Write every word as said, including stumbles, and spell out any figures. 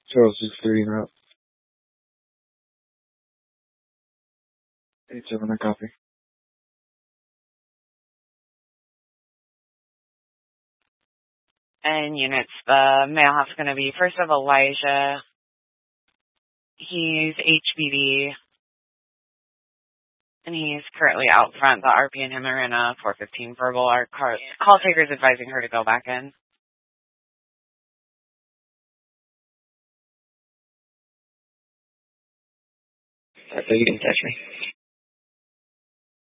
zero six three in route. eight seven, I copy. And units, the mailhouse is going to be first of Elijah. He's H B D. And he's currently out front. The R P and him are in a four fifteen verbal. Our call, call taker's advising her to go back in. So you can catch me.